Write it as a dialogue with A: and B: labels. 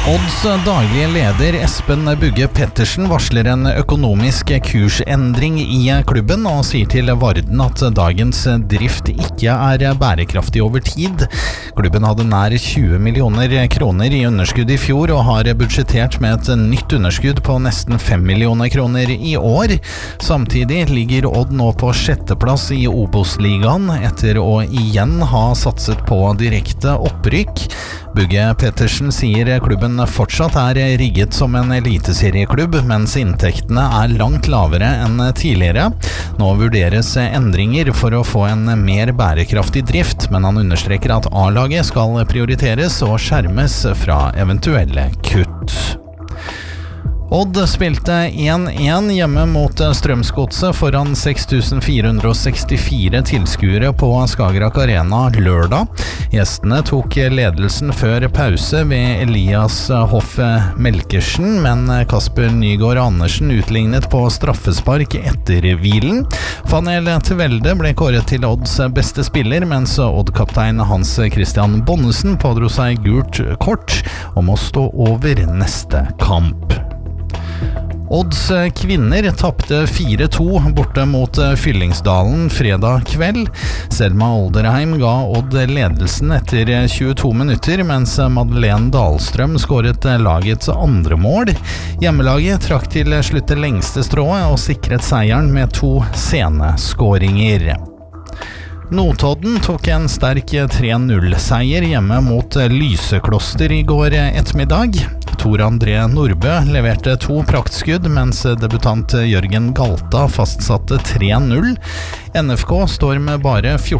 A: Odds daglige leder Espen Bugge Pettersen varsler en økonomisk kursendring i klubben og sier til Varden at dagens drift ikke er bærekraftig over tid. Klubben hadde nær 20 millioner kroner i underskudd i fjor og har budsjettert med et nytt underskudd på nesten 5 millioner kroner i år. Samtidig ligger Odd nå på 6. plass i Obos-ligaen etter å igjen ha satset på direkte opprykk. Bugge Pettersen sier klubben fortsatt er rigget som en eliteserieklubb, mens inntektene er langt lavere enn tidligere. Nå vurderes endringer for å få en mer bærekraftig drift, men han understreker at A-laget skal prioriteres og skjermes fra eventuelle kutt. Odd spilte 1-1 hjemme mot Strømsgodset foran 6.464 tilskuere på Skagerrak Arena lørdag. Gjestene tok ledelsen før pause ved Elias Hoff Melkersen, men Kasper Nygaard Andersen utlignet på straffespark etter hvilen. Fanel Tvelde ble kåret til Odds beste spiller, mens Odd-kaptein Hans Christian Bonnesen pådro seg gult kort og må stå over neste kamp. Odds kvinner tapte 4-2 borte mot Fyllingsdalen fredag kveld. Selma Olderheim ga Odd ledelsen etter 22 minutter, mens Madeleine Dahlstrøm skåret lagets andre mål. Hjemmelaget trakk til slutt det lengste strået og sikret seieren med 2 sene skåringer. Notodden tok en sterk 3-0-seier hjemme mot Lysekloster i går ettermiddag. Tor André Nordbø leverte 2 praktskudd, mens debutant Jørgen Galta fastsatte 3-0. NFK står med bare 14